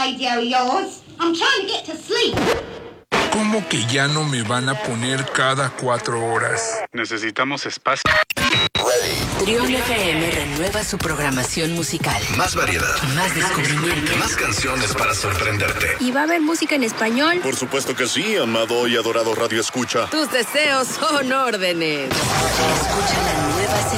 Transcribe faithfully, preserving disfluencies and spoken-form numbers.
radio of yours. I'm trying to get to sleep. ¿Cómo que ya no me van a poner cada cuatro horas? Necesitamos espacio. Trión F M renueva su programación musical. Más variedad. Más descubrimiento. Más canciones para sorprenderte. ¿Y va a haber música en español? Por supuesto que sí, amado y adorado Radio Escucha. Tus deseos son órdenes. Escucha la nueva